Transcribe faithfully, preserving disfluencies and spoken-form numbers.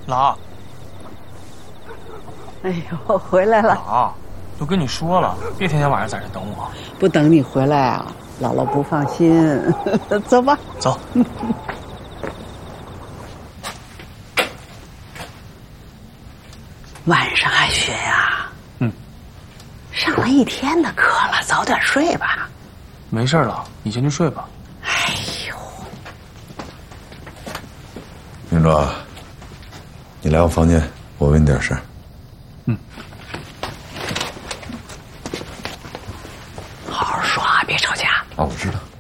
老， 哎呦，回来了。 老，都跟你说了，别天天晚上在这等我。 不等你回来啊，姥姥不放心。走吧， 走。 晚上还学呀？ 嗯。 上了一天的课了，早点睡吧。 没事了，你先去睡吧。 哎呦， 明哲，你来我房间，我问你点事。 嗯。 好好说啊，别吵架。 啊，我知道。